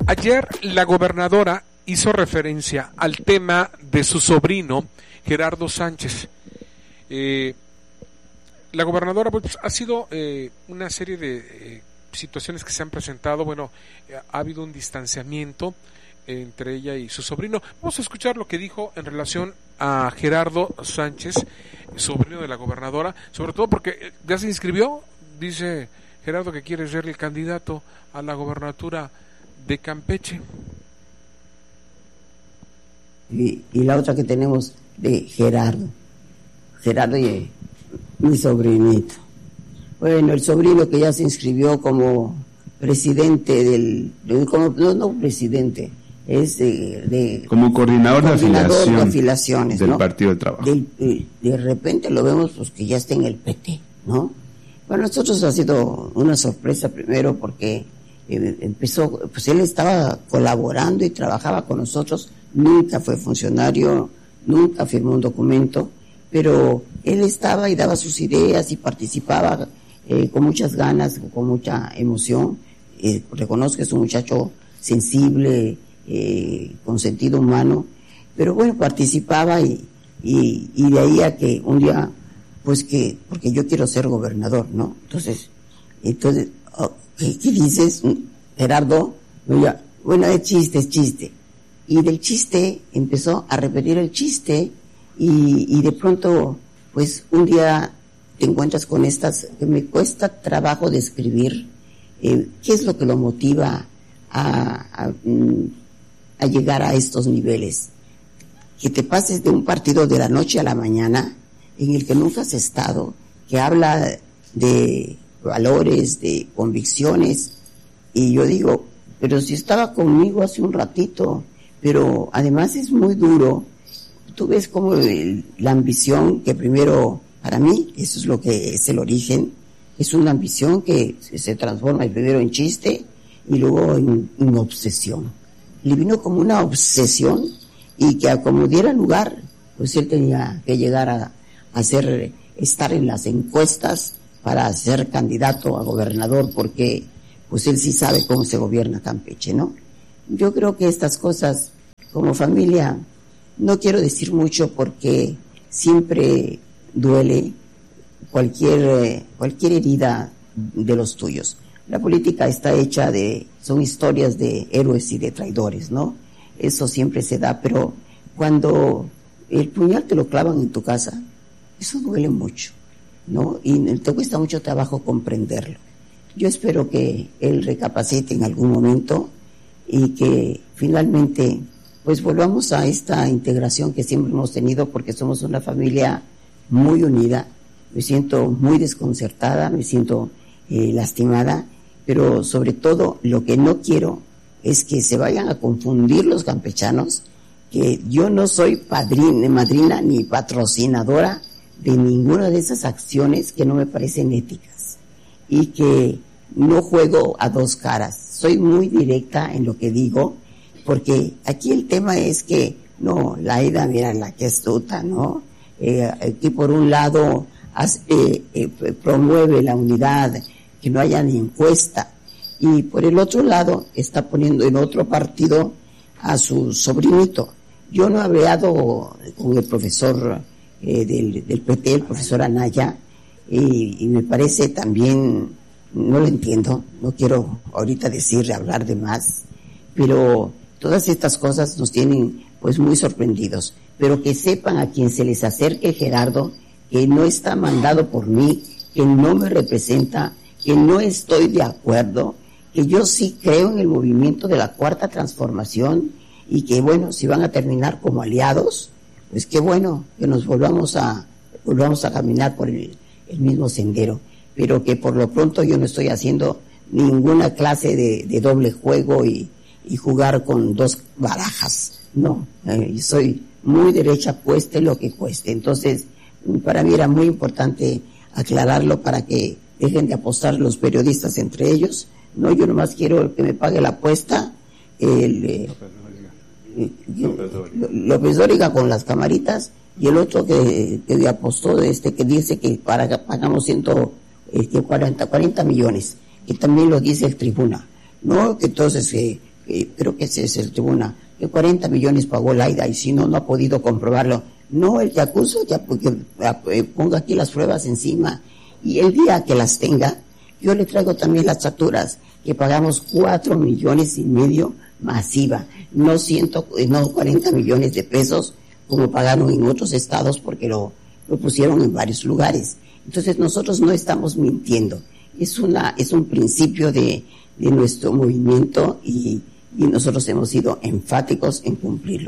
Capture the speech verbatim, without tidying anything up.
Ayer la gobernadora hizo referencia al tema de su sobrino Gerardo Sánchez. Eh, la gobernadora, pues, ha sido eh, una serie de eh, situaciones que se han presentado. Bueno, eh, ha habido un distanciamiento entre ella y su sobrino. Vamos a escuchar lo que dijo en relación a Gerardo Sánchez, sobrino de la gobernadora, sobre todo porque ya se inscribió, dice Gerardo que quiere ser el candidato a la gobernatura de Campeche. Y, y la otra que tenemos de Gerardo, Gerardo y mi sobrinito. Bueno, el sobrino que ya se inscribió como presidente del, como, no, no presidente, es de, de como coordinador, coordinador de, afiliación de afiliaciones del ¿no? Partido del Trabajo. De, de, de repente lo vemos pues que ya está en el P T, ¿no? Para nosotros ha sido una sorpresa primero porque eh, empezó, pues él estaba colaborando y trabajaba con nosotros, nunca fue funcionario, nunca firmó un documento, pero él estaba y daba sus ideas y participaba eh, con muchas ganas, con mucha emoción. Eh, reconozco que es un muchacho sensible, eh, con sentido humano, pero bueno, participaba y, y, y de ahí a que un día, pues que, porque yo quiero ser gobernador, ¿no? Entonces, entonces, oh, ¿qué, ¿qué dices, Gerardo? Bueno, es chiste, es chiste. Y del chiste empezó a repetir el chiste y, y de pronto, pues un día te encuentras con estas, que me cuesta trabajo describir, eh, qué es lo que lo motiva a, a, a llegar a estos niveles. Que te pases de un partido de la noche a la mañana en el que nunca has estado, que habla de valores, de convicciones, y yo digo, pero si estaba conmigo hace un ratito, pero además es muy duro. Tú ves como el, la ambición que primero, para mí, eso es lo que es el origen, es una ambición que se transforma primero en chiste y luego en, en obsesión. Le vino como una obsesión y que a como diera lugar, pues él tenía que llegar a, a ser, estar en las encuestas para ser candidato a gobernador, porque pues él sí sabe cómo se gobierna Campeche, ¿no? Yo creo que estas cosas, como familia, no quiero decir mucho porque siempre duele cualquier, cualquier herida de los tuyos. La política está hecha de, son historias de héroes y de traidores, ¿no? Eso siempre se da, pero cuando el puñal te lo clavan en tu casa, eso duele mucho, ¿no? Y te cuesta mucho trabajo comprenderlo. Yo espero que él recapacite en algún momento y que finalmente pues volvamos a esta integración que siempre hemos tenido, porque somos una familia muy unida. Me siento muy desconcertada, me siento eh, lastimada, pero sobre todo lo que no quiero es que se vayan a confundir los campechanos, que yo no soy padrina, madrina ni patrocinadora de ninguna de esas acciones que no me parecen éticas, y que no juego a dos caras. Soy muy directa en lo que digo, porque aquí el tema es que, no, la Aida, mira la que astuta, ¿no? Eh, que por un lado hace, eh, eh, promueve la unidad, que no haya ni encuesta, y por el otro lado está poniendo en otro partido a su sobrinito. Yo no he hablado con el profesor eh, del, del P T, el profesor Anaya, y, y me parece también, no lo entiendo, no quiero ahorita decir, hablar de más, pero todas estas cosas nos tienen pues muy sorprendidos, pero que sepan a quien se les acerque Gerardo, que no está mandado por mí, que no me representa, que no estoy de acuerdo, que yo sí creo en el movimiento de la Cuarta Transformación, y que bueno, si van a terminar como aliados, pues qué bueno que nos volvamos a volvamos a caminar por el, el mismo sendero, pero que por lo pronto yo no estoy haciendo ninguna clase de, de doble juego y, y jugar con dos barajas, no, eh, soy muy derecha, cueste lo que cueste. Entonces para mí era muy importante aclararlo para que dejen de apostar los periodistas entre ellos. No, yo nomás quiero que me pague la apuesta el eh, López Dóriga con las camaritas, y el otro que, que apostó, este que dice que para pagamos ciento eh, cuarenta millones, que también lo dice el Tribuna, no, que entonces eh, eh, creo que es el tribunal, que cuarenta millones pagó Laida, y si no, no ha podido comprobarlo. No, el que acuso, ya porque eh, ponga aquí las pruebas encima, y el día que las tenga, yo le traigo también las facturas, que pagamos cuatro millones y medio masiva, no ciento, no cuarenta millones de pesos, como pagaron en otros estados, porque lo, lo pusieron en varios lugares. Entonces nosotros no estamos mintiendo, es una, es un principio de, de nuestro movimiento, y, y nosotros hemos sido enfáticos en cumplirlo.